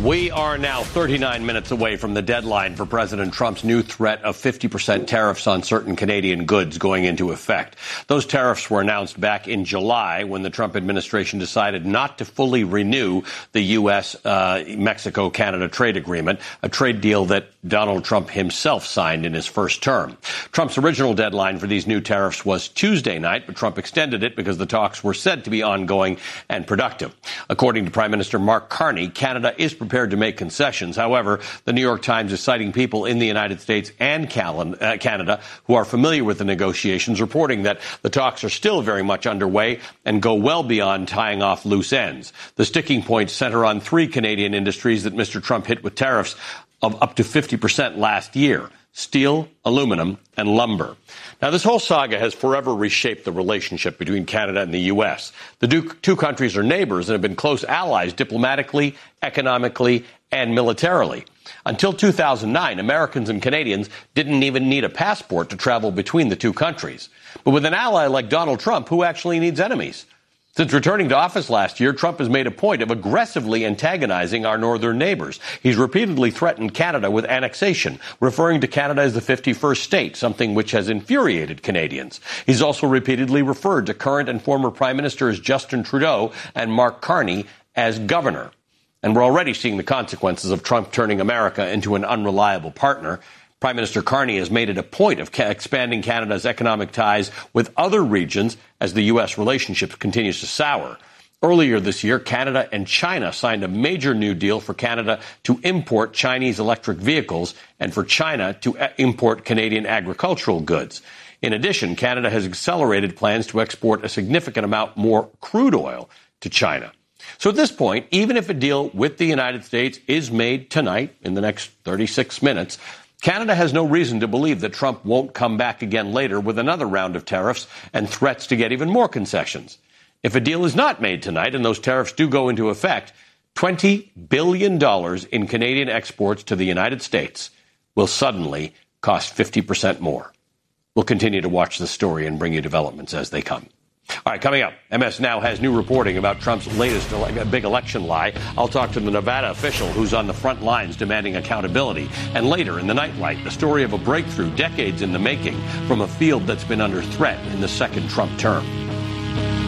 We are now 39 minutes away from the deadline for President Trump's new threat of 50% tariffs on certain Canadian goods going into effect. Those tariffs were announced back in July when the Trump administration decided not to fully renew the U.S.-Mexico-Canada trade agreement, a trade deal that Donald Trump himself signed in his first term. Trump's original deadline for these new tariffs was Tuesday night, but Trump extended it because the talks were said to be ongoing and productive. According to Prime Minister Mark Carney, Canada is prepared to make concessions. However, the New York Times is citing people in the United States and Canada who are familiar with the negotiations, reporting that the talks are still very much underway and go well beyond tying off loose ends. The sticking points center on three Canadian industries that Mr. Trump hit with tariffs of up to 50% last year: steel, aluminum, and lumber. Now, this whole saga has forever reshaped the relationship between Canada and the U.S. The two countries are neighbors and have been close allies diplomatically, economically, and militarily. Until 2009, Americans and Canadians didn't even need a passport to travel between the two countries. But with an ally like Donald Trump, who actually needs enemies? Since returning to office last year, Trump has made a point of aggressively antagonizing our northern neighbors. He's repeatedly threatened Canada with annexation, referring to Canada as the 51st state, something which has infuriated Canadians. He's also repeatedly referred to current and former Prime Ministers Justin Trudeau and Mark Carney as governor. And we're already seeing the consequences of Trump turning America into an unreliable partner. Prime Minister Carney has made it a point of expanding Canada's economic ties with other regions as the U.S. relationship continues to sour. Earlier this year, Canada and China signed a major new deal for Canada to import Chinese electric vehicles and for China to import Canadian agricultural goods. In addition, Canada has accelerated plans to export a significant amount more crude oil to China. So at this point, even if a deal with the United States is made tonight in the next 36 minutes, Canada has no reason to believe that Trump won't come back again later with another round of tariffs and threats to get even more concessions. If a deal is not made tonight and those tariffs do go into effect, $20 billion in Canadian exports to the United States will suddenly cost 50% more. We'll continue to watch the story and bring you developments as they come. All right, coming up, MS Now has new reporting about Trump's latest big election lie. I'll talk to the Nevada official who's on the front lines demanding accountability. And later in the Nightlight, the story of a breakthrough decades in the making from a field that's been under threat in the second Trump term.